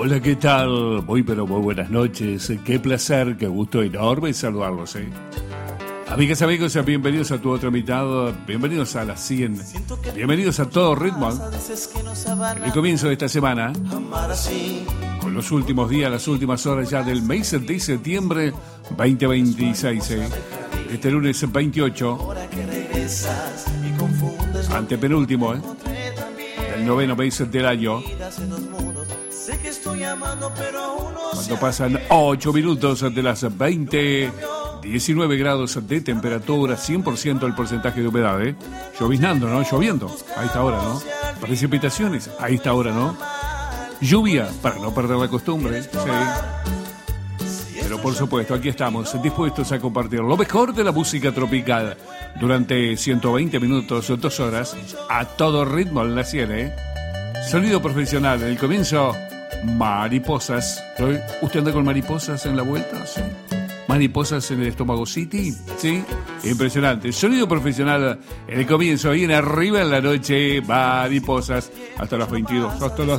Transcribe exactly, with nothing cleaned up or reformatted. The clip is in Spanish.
Hola, ¿qué tal? Muy pero muy buenas noches. Qué placer, qué gusto enorme saludarlos, ¿eh? Amigas, amigos, bienvenidos a tu otra mitad, bienvenidos a las cien, bienvenidos a Todo Ritmo. En el comienzo de esta semana, con los últimos días, las últimas horas ya del mes de septiembre veinte veintiséis, ¿eh? Este lunes veintiocho, antepenúltimo, ¿eh? El noveno mes del año. Cuando pasan ocho minutos de las veinte, diecinueve grados de temperatura, cien por ciento el porcentaje de humedad, ¿eh? Lloviznando, ¿no? Lloviendo a esta hora, ¿no? Precipitaciones a esta hora, ¿no? Lluvia, para no perder la costumbre, sí. Pero por supuesto, aquí estamos, dispuestos a compartir lo mejor de la música tropical durante ciento veinte minutos o dos horas, a todo ritmo en la cien, ¿eh? Sonido profesional, en el comienzo, mariposas. ¿Usted anda con mariposas en la vuelta? Sí. Mariposas en el estómago City, ¿sí? Impresionante. Sonido profesional en el comienzo, bien arriba en la noche, mariposas, hasta las veintidós, hasta las